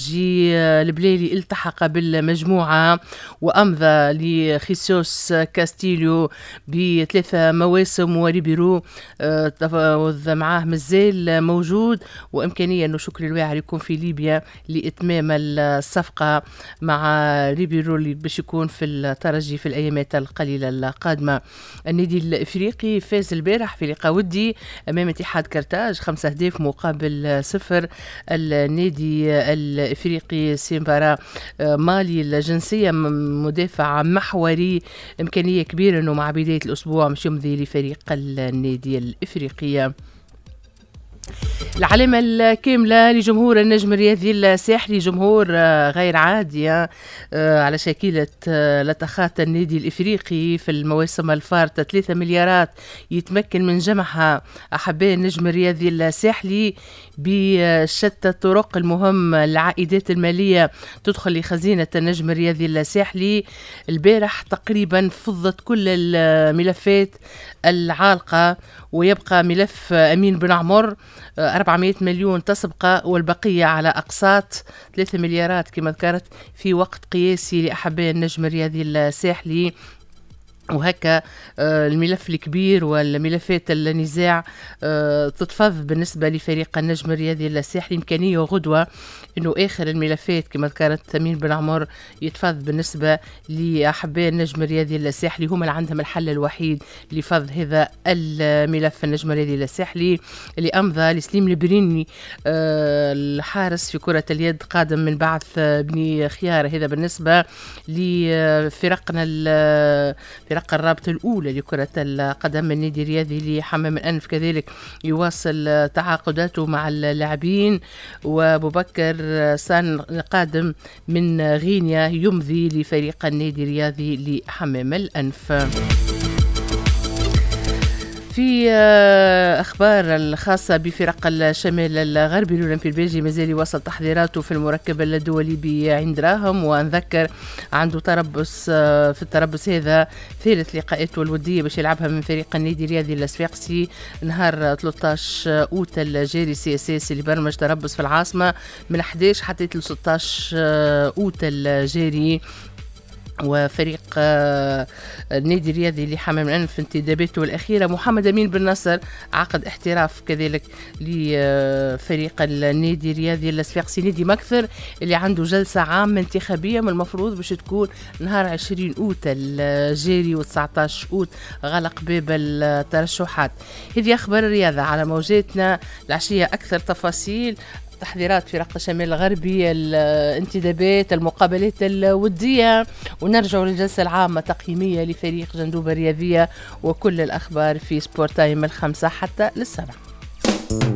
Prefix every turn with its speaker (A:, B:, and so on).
A: الترجي البليلي التحق بالمجموعة وأمضى لخيسوس كاستيليو ب3 مواسم، وريبيرو تفاوض معاه مازال موجود، وإمكانية أنه شكري الواعر يكون في ليبيا لإتمام الصفقة مع ريبيرو اللي باش يكون في الترجي في الأيامات القليلة القادمة. النادي الإفريقي فاز البارح في لقاء ودي أمام اتحاد كرتاج 5 أهداف مقابل 0. النادي الإفريقي سيمبارا مالي الجنسية مدافع محوري، إمكانية كبيرة أنه مع بداية الأسبوع مش يمضي لفريق النادي الإفريقي. العلامة الكاملة لجمهور النجم الرياضي الساحلي، جمهور غير عادي على شكيلة لتخات النادي الإفريقي في المواسم الفارطة. 3 مليارات يتمكن من جمعها أحباء النجم الرياضي الساحلي بشتى الطرق المهم. العائدات المالية تدخل لخزينة النجم الرياضي الساحلي. البارح تقريبا فضت كل الملفات العالقة، ويبقى ملف أمين بن عمر 400 مليون تسبقة، والبقية على أقساط 3 مليارات كما ذكرت في وقت قياسي لأحباء النجم الرياضي الساحلي. وهكا الملف الكبير والملفات النزاع تتفض بالنسبة لفريق النجم الرياضي الساحلي. إمكانية غدوة أنه آخر الملفات كما ذكرت أمين بن عمر يتفض بالنسبة لأحباء النجم الرياضي الساحلي، هم اللي عندهم الحل الوحيد لفض هذا الملف. النجم الرياضي الساحلي اللي أمضى لسليم البريني الحارس في كرة اليد قادم من بعث بني خيار. هذا بالنسبة لفرقنا فرق الرابطة الأولى لكرة القدم. النادي الرياضي لحمام الأنف كذلك يواصل تعاقداته مع اللاعبين، وأبو بكر سان قادم من غينيا يمضي لفريق النادي الرياضي لحمام الأنف. في أخبار الخاصة بفرق الشمال الغربي، الأولمبي البلجي مازال يواصل تحضيراته في المركب الدولي بعين دراهم، ونذكر عنده تربص في التربص هذا 3 لقاءات الودية باش يلعبها من فريق النادي الرياضي الصفاقسي نهار 13 أوت الجاري. CSS اللي برمج تربص في العاصمة من 11 حتى 16 أوت الجاري. وفريق النادي الرياضي لحمام الأنف في انتداباته الأخيرة محمد أمين بن نصر عقد احتراف كذلك لفريق النادي الرياضي الصفاقسي نادي مكثر اللي عنده جلسة عامة انتخابية من المفروض باش تكون نهار 20 أوت الجاري و19 أوت غلق باب الترشحات. هذه أخبار الرياضة على موجاتنا العشية. أكثر تفاصيل تحضيرات فرق الشمال الغربي، الانتدابات، المقابلات الودية، ونرجع للجلسة العامة تقييمية لفريق جندوبة الرياضية، وكل الأخبار في سبورت تايم 5 حتى 7.